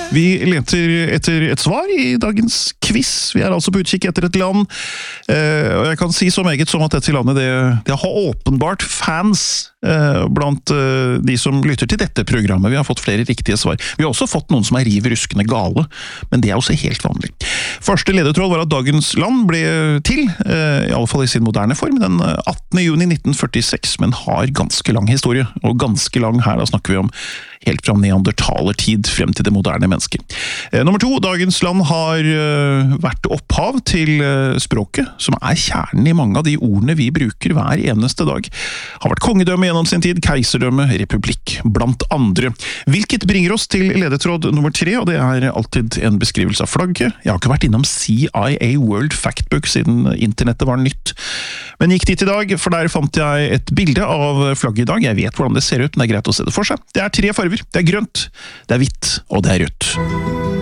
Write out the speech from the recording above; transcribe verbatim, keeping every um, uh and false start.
Vi leter etter et svar i dagens quiz. Vi er altså på utkikk etter et land, eh, og jeg kan si så meget som at dette landet det, det har åpenbart fans eh, blant eh, de som lytter til dette programmet. Vi har fått flere riktige svar. Vi har også fått noen som er riv ruskende gale, men det er også helt vanlig. Første ledetråd var at dagens land ble til, eh, i alle fall i sin moderne form, den attende juni nitten førtiseks, men har ganske lang historie, og ganske lang her, da snakker vi om helt fra neandertalertid frem til det moderne mennesket. Eh, nummer to, dagens land har eh, vært opphav til eh, språket, som er kjernen i mange av de ordene vi bruker hver eneste dag. Har vært kongedømme gjennom sin tid, keiserdømme, republikk, blant andre. Hvilket bringer oss til ledetråd nummer tre, og det er alltid en beskrivelse av flagget. Jeg har ikke vært innom C I A World Factbook siden internettet var nytt, men gikk dit i dag, for der fant jeg et bilde av flagget i dag. Jeg vet hvordan det ser ut, men det er greit å se det for seg. Det er tre farger. Det er grønt, det er hvitt, og det er rødt.